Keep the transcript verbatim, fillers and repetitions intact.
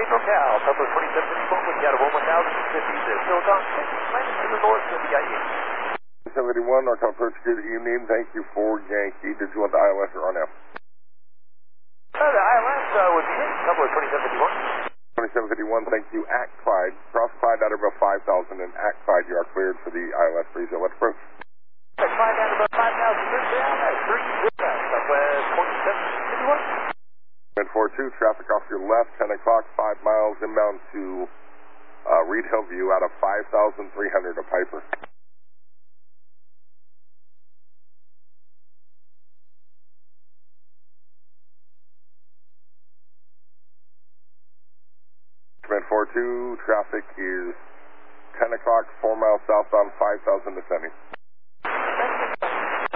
NorCal, Public twenty-seven fifty-four, with out of one thousand fifty, Silicon six, minus to the north of the I E. seventy-one, NorCal approach, good evening. Thank you for Yankee. Did you want the I L S or R N F? Uh, the I L S uh, would be hit, Public twenty-seven fifty-one. twenty-seven fifty-one, thank you. Act Clyde. Cross Clyde out of about five thousand, and Act Clyde, you are cleared for the I L S breeze. Let's approach. Act Clyde out of about five thousand, good down, that's three, good down, Southwest twenty-seven fifty-one. Wind four two, traffic off your left, ten o'clock, five miles inbound to uh, Reed Hillview out of five thousand three hundred of Piper. Command four two, traffic is ten o'clock, four miles southbound, five thousand descending.